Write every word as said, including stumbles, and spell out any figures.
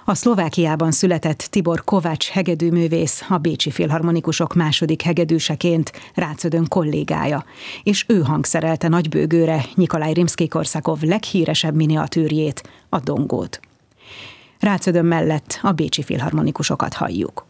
A Szlovákiában született Tibor Kovács hegedűművész a Bécsi Filharmonikusok második hegedűseként Ráczödön kollégája, és ő hangszerelte nagybőgőre Nyikolaj Rimszkij-Korszakov leghíresebb miniatűrjét, a Dongót. Ráczödön mellett a Bécsi Filharmonikusokat halljuk.